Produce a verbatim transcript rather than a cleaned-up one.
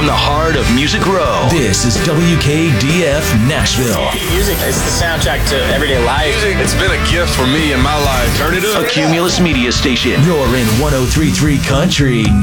from the heart of Music Row, this is W K D F Nashville. Music is the soundtrack to everyday life. Music, it's been a gift for me in my life. Turn it up. A Cumulus Media Station. You're in one oh three point three Country.